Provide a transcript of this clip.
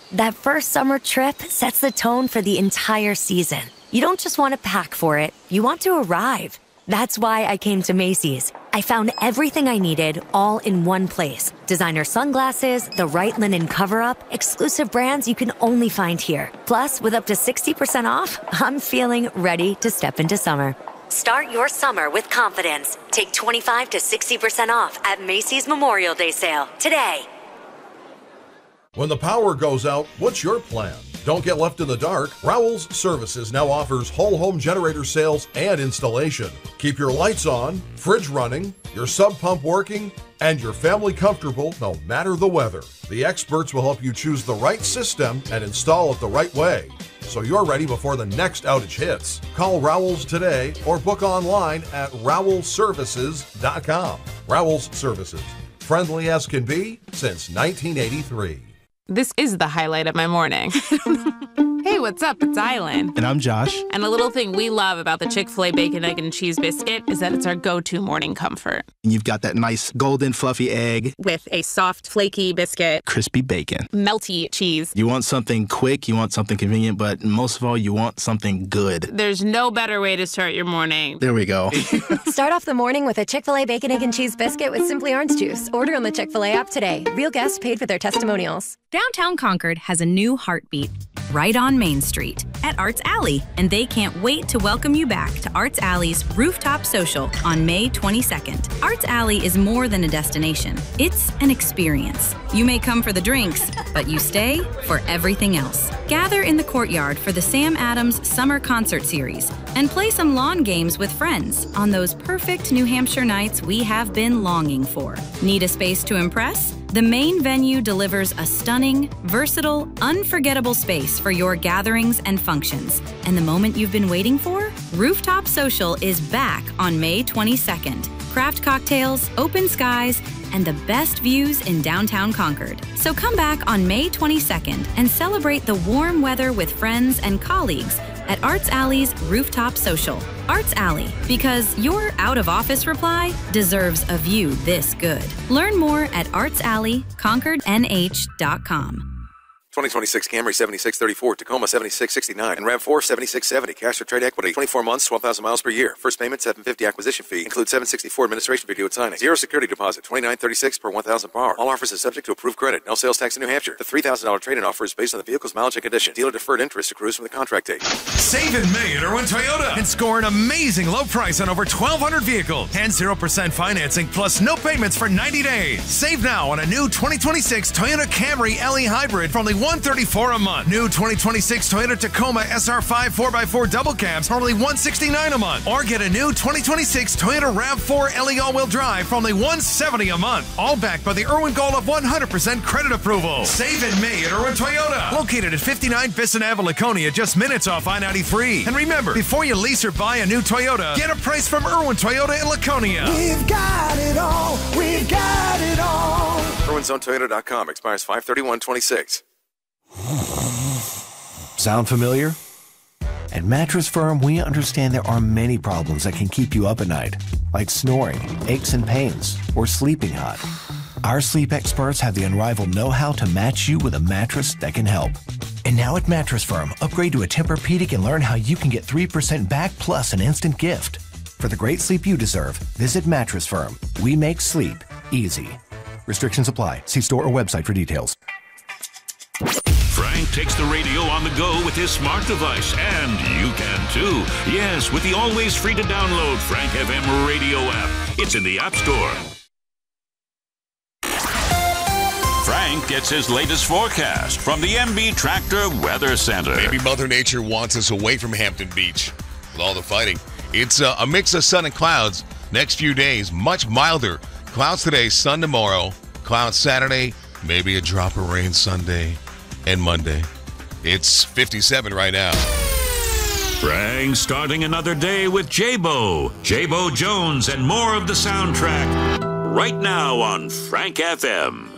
That first summer trip sets the tone for the entire season. You don't just want to pack for it, you want to arrive. That's why I came to Macy's. I found everything I needed all in one place. Designer sunglasses, the right linen cover-up, exclusive brands you can only find here. Plus, with up to 60% off, I'm feeling ready to step into summer. Start your summer with confidence. Take 25 to 60% off at Macy's Memorial Day sale today. When the power goes out, what's your plan? Don't get left in the dark. Rowell's Services now offers whole home generator sales and installation. Keep your lights on, fridge running, your sub pump working, and your family comfortable no matter the weather. The experts will help you choose the right system and install it the right way, so you're ready before the next outage hits. Call Rowell's today or book online at rowellservices.com. Rowell's Services, friendly as can be since 1983. This is the highlight of my morning. Hey, what's up? It's Island. And I'm Josh. And a little thing we love about the Chick-fil-A Bacon, Egg, and Cheese Biscuit is that it's our go-to morning comfort. And you've got that nice golden fluffy egg. With a soft, flaky biscuit. Crispy bacon. Melty cheese. You want something quick, you want something convenient, but most of all, you want something good. There's no better way to start your morning. There we go. Start off the morning with a Chick-fil-A Bacon, Egg, and Cheese Biscuit with Simply Orange Juice. Order on the Chick-fil-A app today. Real guests paid for their testimonials. Downtown Concord has a new heartbeat right on Main Street at Arts Alley, and they can't wait to welcome you back to Arts Alley's Rooftop Social on May 22nd. Arts Alley is more than a destination. It's an experience. You may come for the drinks, but you stay for everything else. Gather in the courtyard for the Sam Adams Summer Concert Series and play some lawn games with friends on those perfect New Hampshire nights we have been longing for. Need a space to impress? The main venue delivers a stunning, versatile, unforgettable space for your gatherings and functions. And the moment you've been waiting for? Rooftop Social is back on May 22nd. Craft cocktails, open skies, and the best views in downtown Concord. So come back on May 22nd and celebrate the warm weather with friends and colleagues at Arts Alley's Rooftop Social. Arts Alley, because your out-of-office reply deserves a view this good. Learn more at artsalleyconcordnh.com. 2026 Camry 7634, Tacoma 7669, and RAV4 7670. Cash or trade equity. 24 months, 12,000 miles per year. First payment $750 acquisition fee. Includes $764 administration fee due at signing. Zero security deposit. $29.36 per 1,000 par. All offers are subject to approved credit. No sales tax in New Hampshire. The $3,000 trade-in offer is based on the vehicle's mileage and condition. Dealer deferred interest accrues from the contract date. Save in May at Irwin Toyota and score an amazing low price on over 1,200 vehicles and 0% financing plus no payments for 90 days. Save now on a new 2026 Toyota Camry LE Hybrid for only $134 a month. New 2026 Toyota Tacoma SR5 4x4 double cabs for only $169 a month. Or get a new 2026 Toyota RAV4 LE all-wheel drive for only $170 a month. All backed by the Irwin goal of 100% credit approval. Save in May at Irwin Toyota. Located at 59 Bisson Ave, Laconia, just minutes off I-93. And remember, before you lease or buy a new Toyota, get a price from Irwin Toyota in Laconia. We've got it all. We've got it all. IrwinZoneToyota.com expires 5/31/26. Sound familiar? At Mattress Firm, we understand there are many problems that can keep you up at night, like snoring, aches and pains, or sleeping hot. Our sleep experts have the unrivaled know-how to match you with a mattress that can help. And now at Mattress Firm, upgrade to a Tempur-Pedic and learn how you can get 3% back plus an instant gift. For the great sleep you deserve, visit Mattress Firm. We make sleep easy. Restrictions apply. See store or website for details. Frank takes the radio on the go with his smart device, and you can too. Yes, with the always free to download Frank FM radio app. It's in the App Store. Frank gets his latest forecast from the MB Tractor Weather Center. Maybe Mother Nature wants us away from Hampton Beach with all the fighting. It's a mix of sun and clouds. Next few days, much milder. Clouds today, sun tomorrow. Clouds Saturday, maybe a drop of rain Sunday and Monday. It's 57 right now. Frank starting another day with J-Bo Jones, and more of the soundtrack right now on Frank FM.